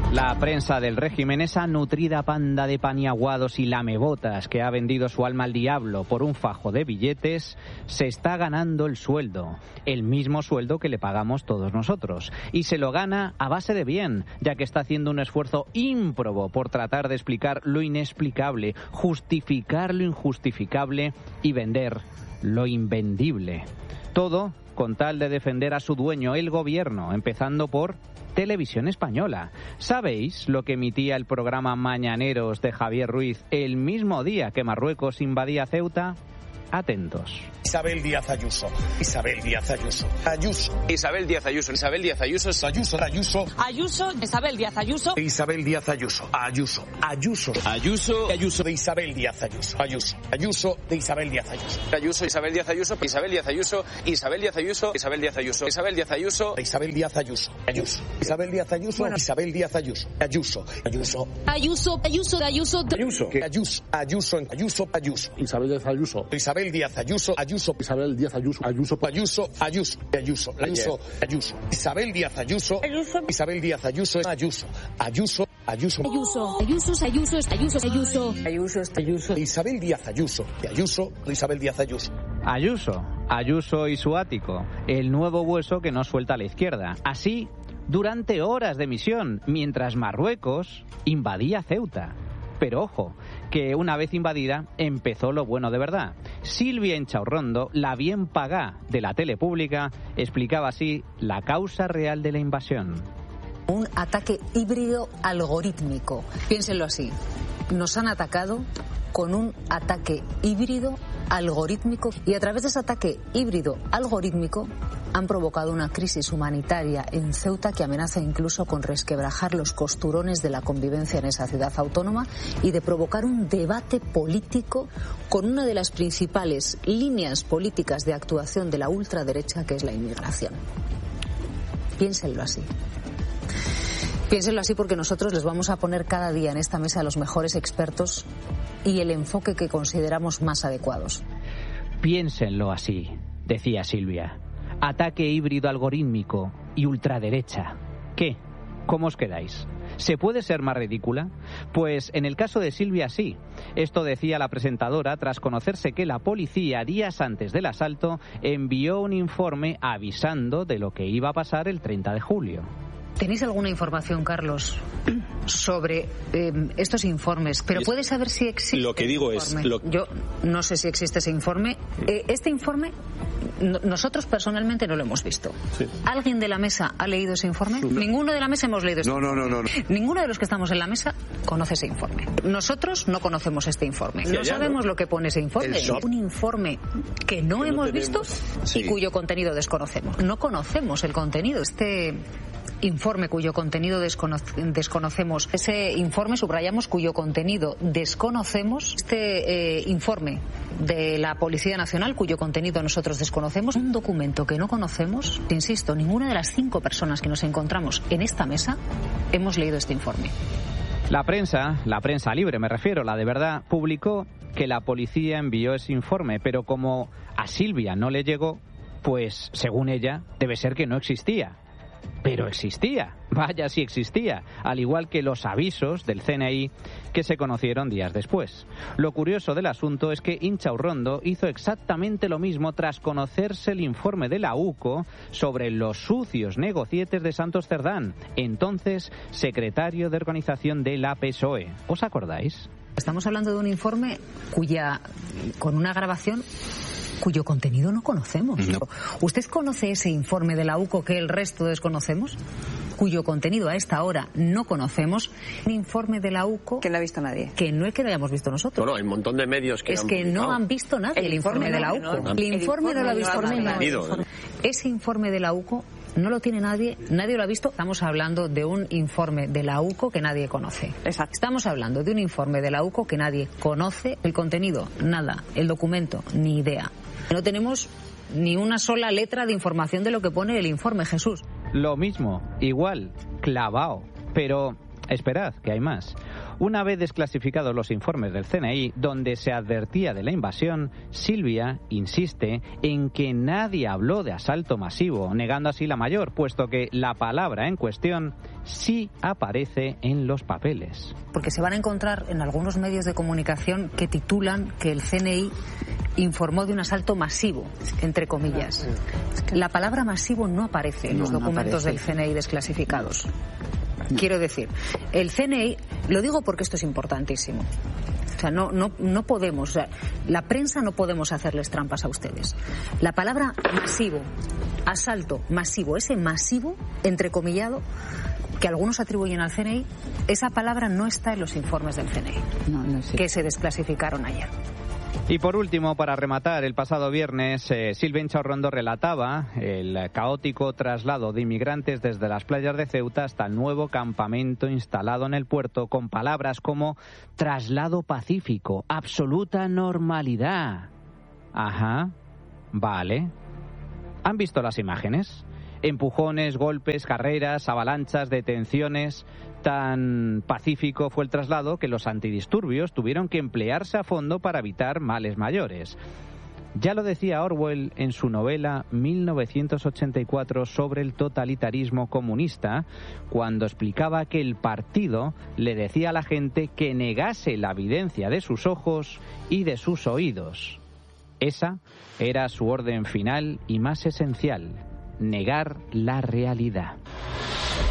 La prensa del régimen, esa nutrida panda de paniaguados y lamebotas que ha vendido su alma al diablo por un fajo de billetes, se está ganando el sueldo, el mismo sueldo que le pagamos todos nosotros. Y se lo gana a base de bien, ya que está haciendo un esfuerzo ímprobo por tratar de explicar lo inexplicable, justificar lo injustificable y vender lo invendible. Todo con tal de defender a su dueño, el gobierno, empezando por Televisión Española. ¿Sabéis lo que emitía el programa Mañaneros de Javier Ruiz el mismo día que Marruecos invadía Ceuta? Atentos. Isabel Díaz Ayuso. Isabel Díaz Ayuso. Ayuso. Isabel Díaz Ayuso. Isabel Díaz Ayuso. Ayuso. Ayuso. Ayuso. Isabel Díaz Ayuso. Isabel Díaz Ayuso. Ayuso. Ayuso. Ayuso. Ayuso de Isabel Díaz Ayuso. Ayuso. Ayuso de Isabel Díaz Ayuso. Ayuso. Isabel Díaz Ayuso. Isabel Díaz Ayuso. Isabel Díaz Ayuso. Isabel Díaz Ayuso. Isabel Díaz Ayuso. Isabel Díaz Ayuso. Ayuso. Isabel Díaz Ayuso. Isabel Díaz Ayuso. Ayuso. Ayuso. Ayuso. Ayuso. Ayuso. Ayuso. Ayuso. Ayuso. Ayuso. Ayuso. Isabel Díaz Ayuso. Isabel Díaz Ayuso. Ayuso. Isabel Díaz Ayuso. Ayuso. Ayuso. Ayuso. Ayuso. Ayuso. Ayuso. Isabel Díaz Ayuso. Ayuso. Isabel Díaz Ayuso. Ayuso. Ayuso. Ayuso. Ayuso. Ayuso. Ayuso. Ayuso. Ayuso. Ayuso. Ayuso. Isabel Díaz Ayuso. Ayuso. Isabel Díaz Ayuso. Ayuso y su ático, el nuevo hueso que no suelta a la izquierda. Así, durante horas de emisión, mientras Marruecos invadía Ceuta. Pero ojo, que una vez invadida, empezó lo bueno de verdad. Silvia Inchaurrondo, la bien pagá de la tele pública, explicaba así la causa real de la invasión. Un ataque híbrido algorítmico. Piénsenlo así. Nos han atacado con un ataque híbrido algorítmico y a través de ese ataque híbrido algorítmico han provocado una crisis humanitaria en Ceuta que amenaza incluso con resquebrajar los costurones de la convivencia en esa ciudad autónoma y de provocar un debate político con una de las principales líneas políticas de actuación de la ultraderecha, que es la inmigración. Piénsenlo así. Piénsenlo así porque nosotros les vamos a poner cada día en esta mesa a los mejores expertos y el enfoque que consideramos más adecuados. Piénsenlo así, decía Silvia. Ataque híbrido algorítmico y ultraderecha. ¿Qué? ¿Cómo os quedáis? ¿Se puede ser más ridícula? Pues en el caso de Silvia sí. Esto decía la presentadora tras conocerse que la policía, días antes del asalto, envió un informe avisando de lo que iba a pasar el 30 de julio. ¿Tenéis alguna información, Carlos, sobre estos informes? Pero ¿puedes saber si existe? Lo que digo es... Yo no sé si existe ese informe. Este informe, nosotros personalmente no lo hemos visto. Sí. ¿Alguien de la mesa ha leído ese informe? No. Ninguno de la mesa hemos leído ese informe. No. Ninguno de los que estamos en la mesa conoce ese informe. Nosotros no conocemos este informe. No sabemos lo que pone ese informe. Un informe que no hemos visto y cuyo contenido desconocemos. No conocemos el contenido. Este informe cuyo contenido desconocemos. Ese informe, subrayamos, cuyo contenido desconocemos. Este informe de la Policía Nacional, cuyo contenido nosotros desconocemos. Un documento que no conocemos. Insisto, ninguna de las 5 personas que nos encontramos en esta mesa hemos leído este informe. La prensa libre me refiero, la de verdad, publicó que la policía envió ese informe, pero como a Silvia no le llegó, pues según ella debe ser que no existía. Pero existía, vaya si existía, al igual que los avisos del CNI que se conocieron días después. Lo curioso del asunto es que Inchaurrondo hizo exactamente lo mismo tras conocerse el informe de la UCO sobre los sucios negocietes de Santos Cerdán, entonces secretario de organización de la PSOE. ¿Os acordáis? Estamos hablando de un informe con una grabación cuyo contenido no conocemos. No. ¿Usted conoce ese informe de la UCO que el resto desconocemos? Cuyo contenido a esta hora no conocemos. Un informe de la UCO que no ha visto nadie. Que no es que lo hayamos visto nosotros. Bueno, hay un montón de medios que es que no han visto nadie el informe de la UCO. El informe no lo ha visto nadie. Ese informe de la UCO no lo tiene nadie lo ha visto. Estamos hablando de un informe de la UCO que nadie conoce. Exacto. Estamos hablando de un informe de la UCO que nadie conoce. El contenido, nada. El documento, ni idea. No tenemos ni una sola letra de información de lo que pone el informe, Jesús. Lo mismo, igual, clavao. Pero esperad, que hay más. Una vez desclasificados los informes del CNI, donde se advertía de la invasión, Silvia insiste en que nadie habló de asalto masivo, negando así la mayor, puesto que la palabra en cuestión sí aparece en los papeles. Porque se van a encontrar en algunos medios de comunicación que titulan que el CNI informó de un asalto masivo, entre comillas. La palabra masivo no aparece en los documentos del CNI desclasificados. Quiero decir, el CNI, lo digo porque esto es importantísimo. O sea, no podemos, o sea, la prensa no podemos hacerles trampas a ustedes. La palabra masivo, asalto masivo, ese masivo, entrecomillado, que algunos atribuyen al CNI, esa palabra no está en los informes del CNI, que se desclasificaron ayer. Y por último, para rematar, el pasado viernes, Silvencha Orrondo relataba el caótico traslado de inmigrantes desde las playas de Ceuta hasta el nuevo campamento instalado en el puerto, con palabras como traslado pacífico, absoluta normalidad. Ajá, vale. ¿Han visto las imágenes? Empujones, golpes, carreras, avalanchas, detenciones. Tan pacífico fue el traslado que los antidisturbios tuvieron que emplearse a fondo para evitar males mayores. Ya lo decía Orwell en su novela 1984 sobre el totalitarismo comunista, cuando explicaba que el partido le decía a la gente que negase la evidencia de sus ojos y de sus oídos. Esa era su orden final y más esencial: negar la realidad.